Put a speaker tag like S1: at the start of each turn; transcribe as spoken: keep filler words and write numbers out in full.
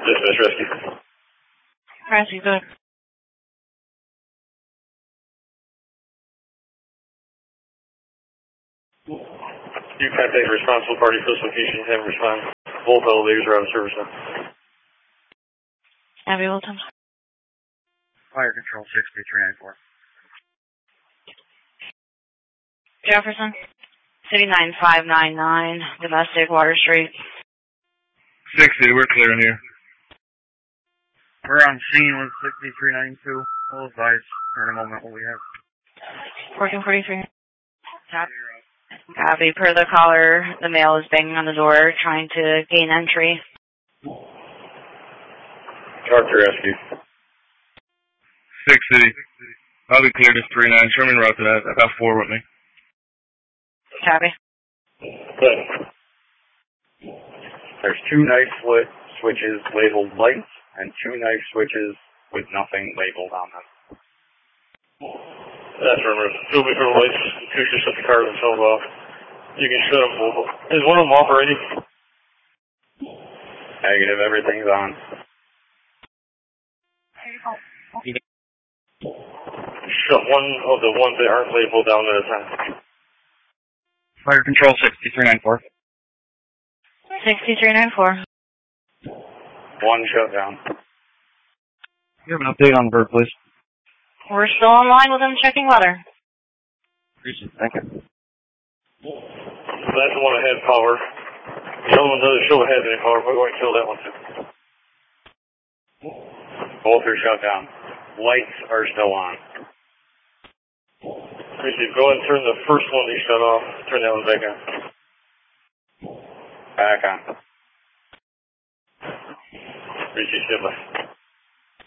S1: Dispatch rescue.
S2: Rescue, go ahead.
S1: You contact responsible party close location, have them respond. Both elevators are out of service now.
S2: Abby, hold on.
S3: Fire control sixty-three ninety-four.
S2: Jefferson, City nine five nine nine, domestic, Water Street.
S3: sixty, we're clear in here. We're on scene with sixty-three ninety-two. We'll advise in a moment what we have.
S2: fourteen forty-three. Top. Copy. Per the caller, the male is banging on the door, trying to gain entry.
S1: Charter rescue.
S3: six City. I'll be cleared as three nine. Sherman route to that. I got four with me.
S2: Copy.
S1: Good. There's two knife slit switches labeled lights and two knife switches with nothing labeled on them. That's remember. Still be for the lights. Two just shut the car themselves off. You can shut them both. Is one of them off already? Negative. Everything's on. Shut one of the ones that aren't labeled down at a time.
S3: Fire control sixty-three ninety-four.
S2: sixty-three ninety-four.
S1: One shutdown.
S3: You have an update on the bird, please.
S2: We're still online with them checking weather.
S3: Appreciate it. Thank you.
S1: That's the one that had power. The other one doesn't show it has any power, but we're going to kill that one too. Both are shut down. Lights are still on. Appreciate it. Go ahead and turn the first one that you shut off. Turn that one back on. Back on. Appreciate it. Bye.